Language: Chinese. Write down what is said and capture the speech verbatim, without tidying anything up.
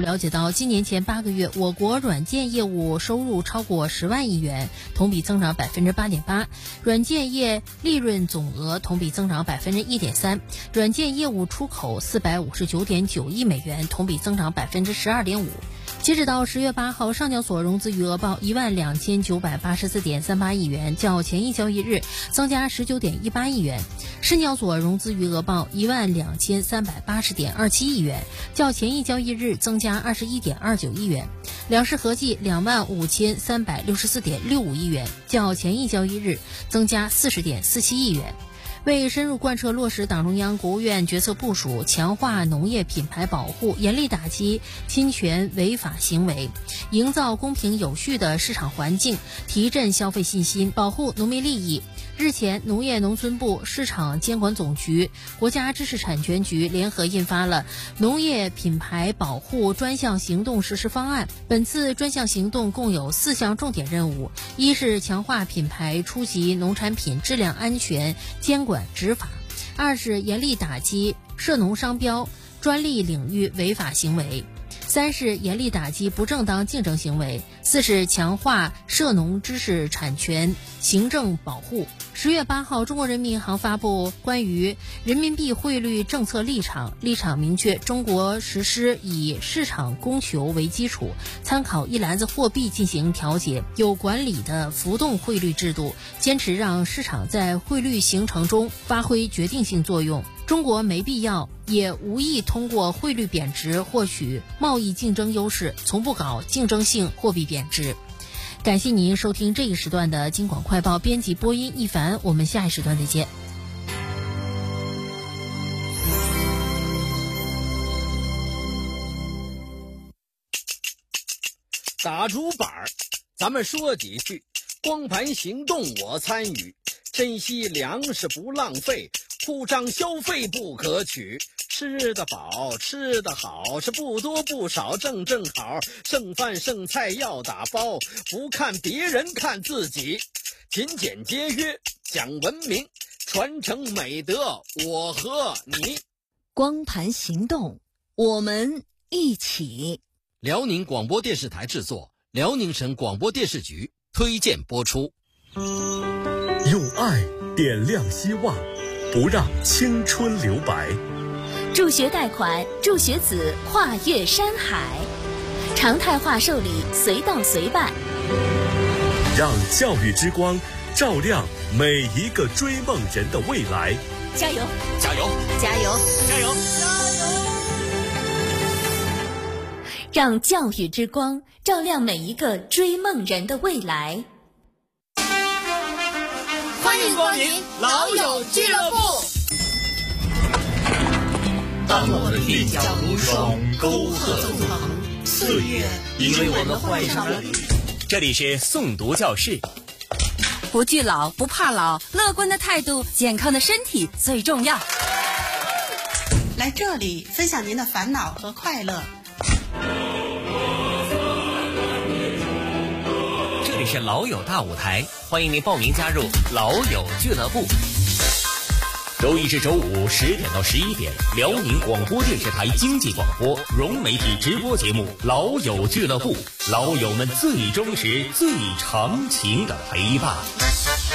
部了解到，今年前八个月，我国软件业务收入超过十万亿元，同比增长百分之八点八；软件业利润总额同比增长百分之一点三；软件业务出口四百五十九点九亿美元，同比增长百分之十二点五。截止到十月八号，上交所融资余额报一万两千九百八十四点三八亿元，较前一交易日增加十九点一八亿元；深交所融资余额报一万两千三百八十点二七亿元，较前一交易日增加二十一点二九亿元；两市合计两万五千三百六十四点六五亿元，较前一交易日增加四十点四七亿元。为深入贯彻落实党中央、国务院决策部署，强化农业品牌保护，严厉打击侵权违法行为，营造公平有序的市场环境，提振消费信心，保护农民利益。日前，农业农村部、市场监管总局、国家知识产权局联合印发了农业品牌保护专项行动实施方案。本次专项行动共有四项重点任务：一是强化品牌初级农产品质量安全监管执法；二是严厉打击涉农商标、专利领域违法行为；三是严厉打击不正当竞争行为；四是强化涉农知识产权行政保护。十月八号，中国人民银行发布关于人民币汇率政策立场，立场明确，中国实施以市场供求为基础，参考一篮子货币进行调节，有管理的浮动汇率制度，坚持让市场在汇率形成中发挥决定性作用。中国没必要也无意通过汇率贬值获取贸易竞争优势，从不搞竞争性货币贬值。感谢您收听这一时段的京广快报，编辑播音一凡，我们下一时段再见。 打竹板儿，咱们说几句。光盘行动我参与，珍惜粮食不浪费，铺张消费不可取。吃得饱，吃得好，是不多不少，正正好。剩饭剩菜要打包，不看别人看自己。勤俭节约讲文明，传承美德我和你。 光盘行动，我们一起。 辽宁广播电视台制作，辽宁省广播电视局推荐播出。 用爱点亮希望，不让青春留白。 助学贷款，助学子跨越山海，常态化受理，随到随办。 让教育之光照亮每一个追梦人的未来。 加油！ 加油！ 加油！ 加油！ 加油！让教育之光照亮每一个追梦人的未来。 欢迎光临老友俱乐部。 当我们鬓角如霜，沟壑纵横，岁月已为我们换上了绿。 这里是诵读教室。 不惧老，不怕老，乐观的态度，健康的身体最重要。 来这里分享您的烦恼和快乐。 这里是老友大舞台，欢迎您报名加入老友俱乐部。周一至周五十点到十一点，辽宁广播电视台经济广播融媒体直播节目《老友俱乐部》，老友们最忠实、最长情的陪伴。